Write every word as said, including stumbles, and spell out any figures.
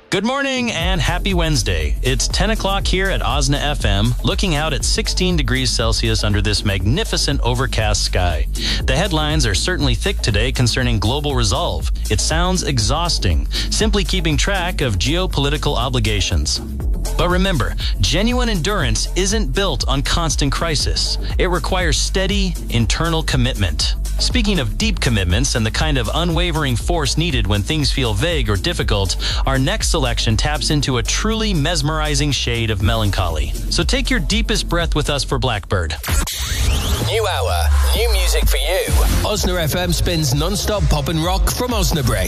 Good morning and happy Wednesday. It's ten o'clock here at Osna F M, looking out at sixteen degrees Celsius under this magnificent overcast sky. The headlines are certainly thick today concerning global resolve. It sounds exhausting, simply keeping track of geopolitical obligations. But remember, genuine endurance isn't built on constant crisis. It requires steady, internal commitment. Speaking of deep commitments and the kind of unwavering force needed when things feel vague or difficult, our next selection taps into a truly mesmerizing shade of melancholy. So take your deepest breath with us for Blackbird. New hour, new music for you. Osna F M spins non-stop pop and rock from Osnabrück.